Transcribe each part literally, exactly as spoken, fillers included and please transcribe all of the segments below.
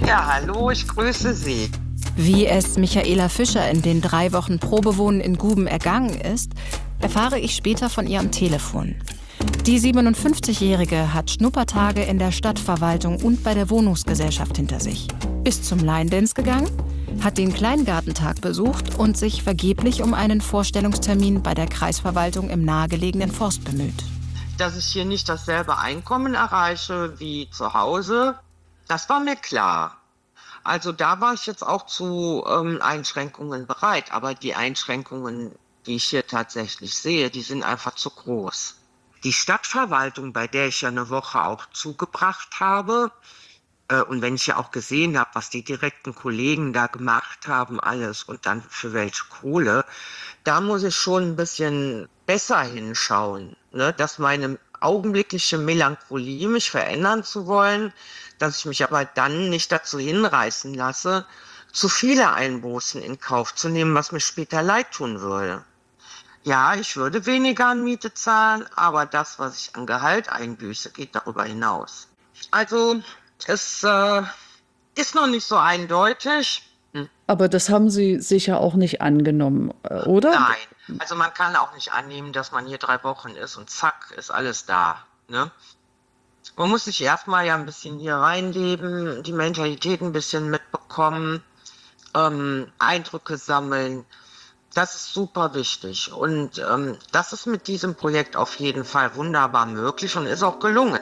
Ja, hallo, ich grüße Sie. Wie es Michaela Fischer in den drei Wochen Probewohnen in Guben ergangen ist, erfahre ich später von ihr am Telefon. Die siebenundfünfzigjährige hat Schnuppertage in der Stadtverwaltung und bei der Wohnungsgesellschaft hinter sich. Ist zum Line Dance gegangen, hat den Kleingartentag besucht und sich vergeblich um einen Vorstellungstermin bei der Kreisverwaltung im nahegelegenen Forst bemüht. Dass ich hier nicht dasselbe Einkommen erreiche wie zu Hause, das war mir klar. Also da war ich jetzt auch zu ähm, Einschränkungen bereit. Aber die Einschränkungen, die ich hier tatsächlich sehe, die sind einfach zu groß. Die Stadtverwaltung, bei der ich ja eine Woche auch zugebracht habe, äh, und wenn ich ja auch gesehen habe, was die direkten Kollegen da gemacht haben, alles und dann für welche Kohle, da muss ich schon ein bisschen besser hinschauen, ne? Dass meine augenblickliche Melancholie, mich verändern zu wollen, dass ich mich aber dann nicht dazu hinreißen lasse, zu viele Einbußen in Kauf zu nehmen, was mir später leid tun würde. Ja, ich würde weniger an Miete zahlen, aber das, was ich an Gehalt einbüße, geht darüber hinaus. Also, es äh, ist noch nicht so eindeutig. Hm. Aber das haben Sie sicher auch nicht angenommen, äh, oder? Nein, also man kann auch nicht annehmen, dass man hier drei Wochen ist und zack, ist alles da. Ne? Man muss sich erstmal ja ein bisschen hier reinleben, die Mentalität ein bisschen mitbekommen, ähm, Eindrücke sammeln. Das ist super wichtig und ähm, das ist mit diesem Projekt auf jeden Fall wunderbar möglich und ist auch gelungen.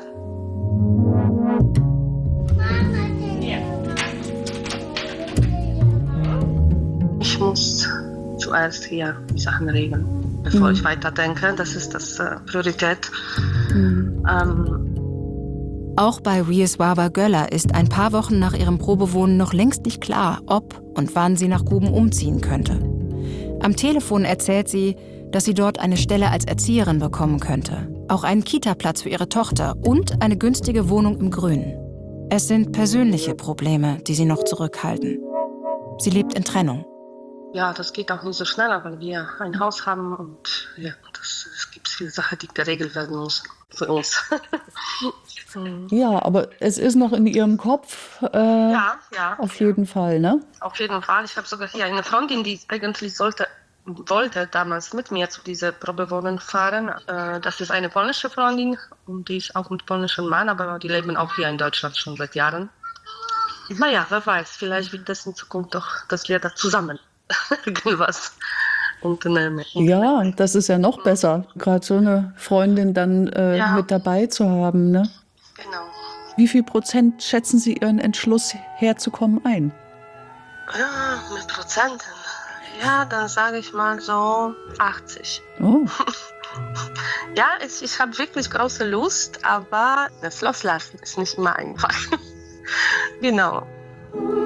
Ich muss zuerst hier die Sachen regeln, bevor mhm. ich weiterdenke. Das ist das äh, Priorität. Mhm. Ähm, Auch bei Rieswaber Göller ist ein paar Wochen nach ihrem Probewohnen noch längst nicht klar, ob und wann sie nach Guben umziehen könnte. Am Telefon erzählt sie, dass sie dort eine Stelle als Erzieherin bekommen könnte, auch einen Kita-Platz für ihre Tochter und eine günstige Wohnung im Grünen. Es sind persönliche Probleme, die sie noch zurückhalten. Sie lebt in Trennung. Ja, das geht auch nicht so schnell, weil wir ein Haus haben und ja, das, es gibt viele Sachen, die geregelt werden müssen für uns. Ja, aber es ist noch in Ihrem Kopf, äh, ja, ja, auf ja. jeden Fall, ne? Auf jeden Fall. Ich habe sogar hier eine Freundin, die eigentlich sollte, wollte damals mit mir zu dieser Probewohnung fahren. Äh, das ist eine polnische Freundin und die ist auch mit polnischem Mann, aber die leben auch hier in Deutschland schon seit Jahren. Naja, wer weiß, vielleicht wird das in Zukunft doch, dass wir da zusammen irgendwas unternehmen. Ja, das ist ja noch besser, gerade so eine Freundin dann äh, ja. mit dabei zu haben, ne? Genau. Wie viel Prozent schätzen Sie Ihren Entschluss herzukommen ein? Ja, mit Prozenten. Ja, dann sage ich mal so achtzig. Oh. Ja, ich, ich habe wirklich große Lust, aber das Loslassen ist nicht immer einfach. Genau.